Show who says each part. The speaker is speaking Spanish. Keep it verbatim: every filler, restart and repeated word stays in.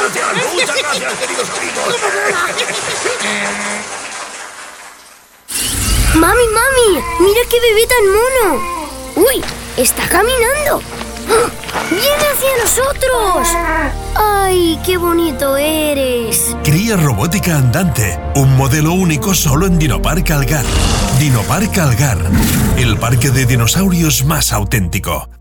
Speaker 1: gracias, muchas gracias, queridos amigos.
Speaker 2: ¡Mami, mami! ¡Mira qué bebé tan mono! ¡Uy! ¡Está caminando! ¡Viene hacia nosotros! ¡Ay, qué bonito eres!
Speaker 3: Cría robótica andante, un modelo único solo en Dinopark Algar. Dinopark Algar, el parque de dinosaurios más auténtico.